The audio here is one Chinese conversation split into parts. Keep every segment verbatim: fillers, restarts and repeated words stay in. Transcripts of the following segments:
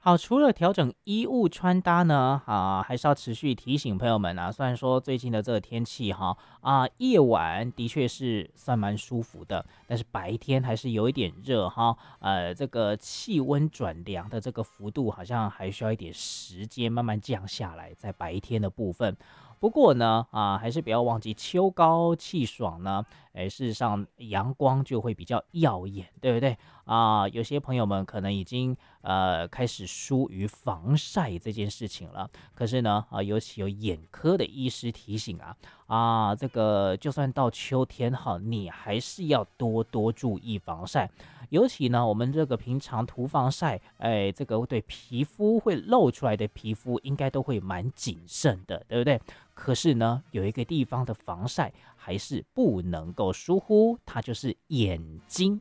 好，除了调整衣物穿搭呢，啊，还是要持续提醒朋友们啊。虽然说最近的这个天气哈，啊，夜晚的确是算蛮舒服的，但是白天还是有一点热哈。呃，这个气温转凉的这个幅度，好像还需要一点时间慢慢降下来，在白天的部分。不过呢，啊，还是不要忘记秋高气爽呢，哎，事实上阳光就会比较耀眼，对不对？啊，有些朋友们可能已经呃开始疏于防晒这件事情了。可是呢，啊，尤其有眼科的医师提醒啊，啊，这个就算到秋天哈，你还是要多多注意防晒。尤其呢，我们这个平常涂防晒，哎，这个对皮肤会露出来的皮肤，应该都会蛮谨慎的，对不对？可是呢，有一个地方的防晒还是不能够疏忽，它就是眼睛。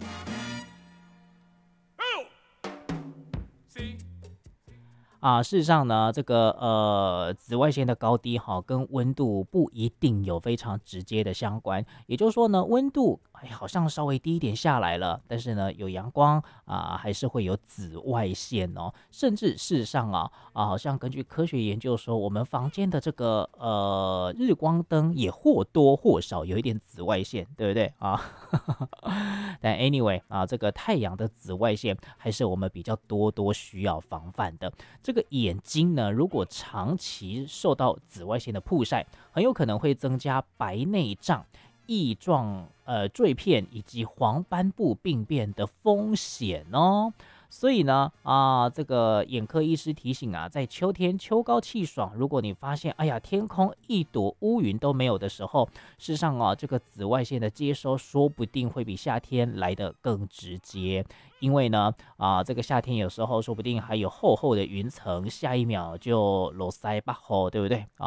啊，事实上呢，这个呃紫外线的高低哈，跟温度不一定有非常直接的相关。也就是说呢，温度哎好像稍微低一点下来了，但是呢有阳光啊，还是会有紫外线哦。甚至事实上啊啊，好像根据科学研究说，我们房间的这个呃日光灯也或多或少有一点紫外线，对不对啊？但 anyway 啊，这个太阳的紫外线还是我们比较多多需要防范的。这个眼睛呢，如果长期受到紫外线的曝晒，很有可能会增加白内障、翼状呃赘片以及黄斑部病变的风险哦。所以呢，啊，这个眼科医师提醒啊，在秋天秋高气爽，如果你发现，哎呀，天空一朵乌云都没有的时候，事实上啊，这个紫外线的接收说不定会比夏天来得更直接。因为呢，啊，这个夏天有时候说不定还有厚厚的云层，下一秒就落腮巴吼，对不对？